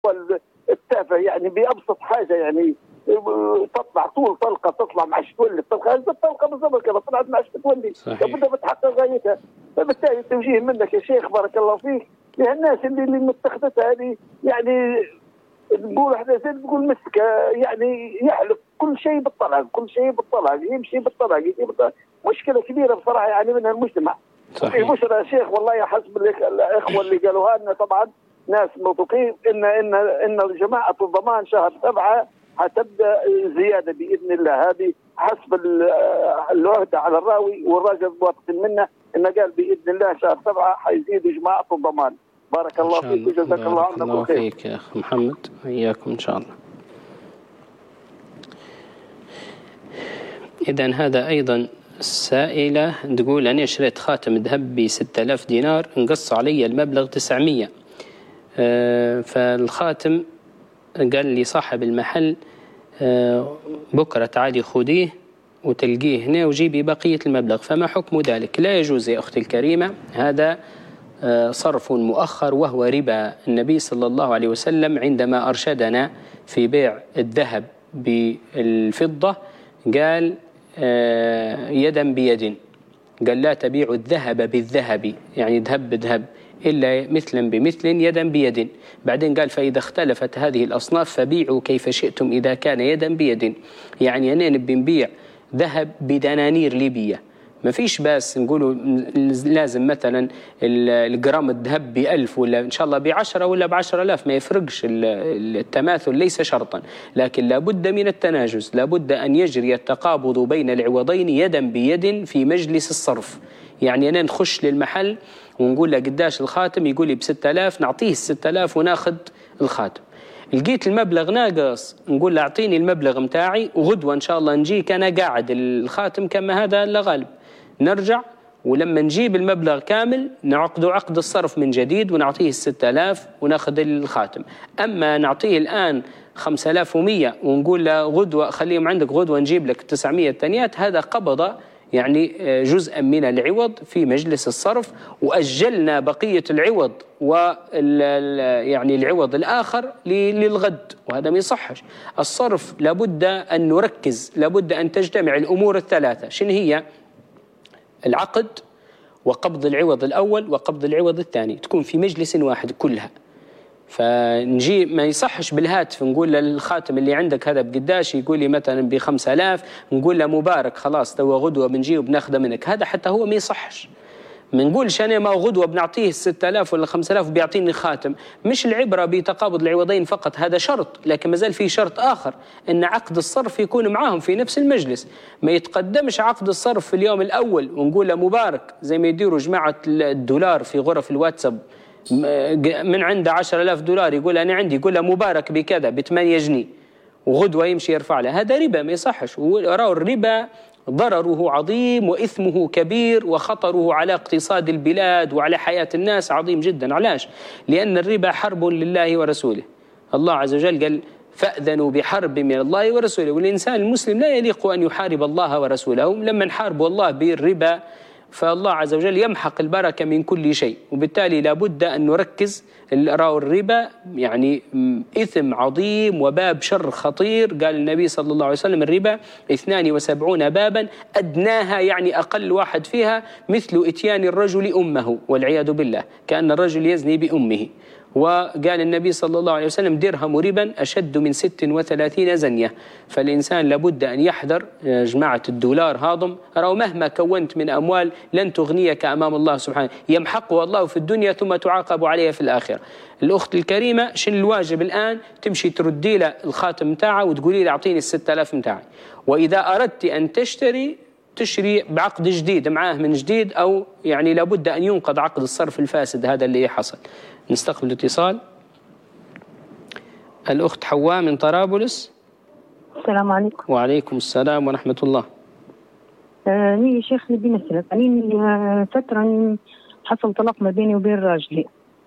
التافه يعني بأبسط حاجة يعني تطلع طول طلقة تطلع مع تولي الطلقة بالضبط كذا طلعت مع تولي لابد بتحقق غايتها. فبالتالي التوجيه منك يا شيخ بارك الله فيك للناس اللي متخذتها هذه يعني نقول احنا زي نقول مسك يعني يحلف كل شيء بالطلاق كل شيء بالطلاق يمشي بالطلاق مشكلة كبيرة بصراحة يعني منها المجتمع. صحيح. بشرى يا شيخ والله حسب الإخوة اللي قالوها لنا طبعا ناس موثوقين ان جماعة الضمان شهر 7 حتبدا زياده باذن الله. هذه حسب العهده على الراوي والراجل واثق منه انه قال باذن الله شهر 7 حيزيدوا جماعه الضمان. بارك الله فيك وجزاك الله عنك الله فيك يا اخ محمد وإياكم ان شاء الله. اذا هذا ايضا السائله تقول انا شريت خاتم ذهب ب 6000 دينار انقص علي المبلغ 900. فالخاتم قال لي صاحب المحل بكرة تعالي خذيه وتلقيه هنا وجيبي بقية المبلغ، فما حكم ذلك؟ لا يجوز يا أختي الكريمة، هذا صرف مؤخر وهو ربا. النبي صلى الله عليه وسلم عندما أرشدنا في بيع الذهب بالفضة قال يدا بيد، قال لا تبيع الذهب بالذهب يعني ذهب بذهب إلا مثلا بمثل يدا بيد. بعدين قال فإذا اختلفت هذه الأصناف فبيعوا كيف شئتم إذا كان يدا بيد. يعني أنا نبي نبيع ذهب بدنانير ليبية ما فيش باس نقولوا لازم مثلا الجرام الذهب ب1000 ولا إن شاء الله ب10 ولا ب10,000 ما يفرقش، التماثل ليس شرطا، لكن لابد من التناجز، لابد أن يجري التقابض بين العوضين يدا بيد في مجلس الصرف. يعني أنا نخش للمحل ونقول له قداش الخاتم، يقول لي ب6000، نعطيه ال6000 وناخذ الخاتم. لقيت المبلغ ناقص نقول له أعطيني المبلغ متاعي وغدوة إن شاء الله نجيك أنا قاعد الخاتم كما هذا لا غالب. نرجع ولما نجيب المبلغ كامل نعقده عقد الصرف من جديد ونعطيه ال6000 وناخذ الخاتم. أما نعطيه الآن 5100 ونقول له غدوة خليهم عندك غدوة نجيب لك 900 الثانيات، هذا قبض يعني جزءا من العوض في مجلس الصرف وأجلنا بقية العوض يعني العوض الآخر للغد، وهذا ما يصحش. الصرف لابد أن نركز، لابد أن تجتمع الأمور الثلاثة. شنو هي؟ العقد وقبض العوض الأول وقبض العوض الثاني تكون في مجلس واحد كلها. فنجي ما يصحش بالهاتف نقول للخاتم اللي عندك هذا بقداش، يقول لي مثلا ب5000، نقول له مبارك خلاص توا غدوة بنجيه وبناخذه منك، هذا حتى هو ما يصحش. ما نقولش أنا ما غدوة بنعطيه 6000 ولا 5000 بيعطيني خاتم. مش العبرة بتقابض العوضين فقط، هذا شرط، لكن ما زال في شرط آخر أن عقد الصرف يكون معاهم في نفس المجلس. ما يتقدمش عقد الصرف في اليوم الأول ونقول له مبارك زي ما يديروا جماعة الدولار في غرف الواتساب، من عنده 10,000 دولار يقول أنا عندي، يقول له مبارك بكذا ب8 جنيه وغدوة يمشي يرفع له، هذا ربا ما يصحش. ورأوا الربا ضرره عظيم وإثمه كبير وخطره على اقتصاد البلاد وعلى حياة الناس عظيم جدا. علاش؟ لأن الربا حرب لله ورسوله. الله عز وجل قال فأذنوا بحرب من الله ورسوله، والإنسان المسلم لا يليق أن يحارب الله ورسوله. لما نحارب الله بالربا فالله عز وجل يمحق البركة من كل شيء، وبالتالي لابد أن نركز. الربا يعني إثم عظيم وباب شر خطير. قال النبي صلى الله عليه وسلم الربا 72 بابا أدناها يعني أقل واحد فيها مثل إتيان الرجل أمه والعياذ بالله، كأن الرجل يزني بأمه. وقال النبي صلى الله عليه وسلم درهم ربا أشد من 36 زنية. فالإنسان لابد أن يحذر. جماعة الدولار هاضم، رأوا مهما كونت من أموال لن تغنيك أمام الله سبحانه، يمحقها الله في الدنيا ثم تعاقب عليها في الآخرة. الأخت الكريمة شن الواجب الآن؟ تمشي تردي له الخاتم متاعه وتقولي له أعطيني 6000 متاعي. وإذا أردت أن تشتري بعقد جديد معاه من جديد، أو يعني لابد أن ينقض عقد الصرف الفاسد هذا اللي حصل. نستقبل اتصال. الأخت حواء من طرابلس. السلام عليكم. وعليكم السلام ورحمة الله. يا شيخ نبي نسألك، أنا فترة حصل طلاق ما بيني وبين راجلي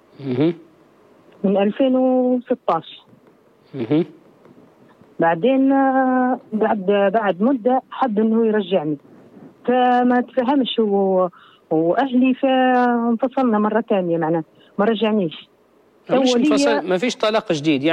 من 2016. بعدين بعد مدة حب إنه يرجعني، فما تفهمش وأهلي، فانفصلنا مرة ثانية، معناه ما رجعنيش. ما فيش طلاق جديد.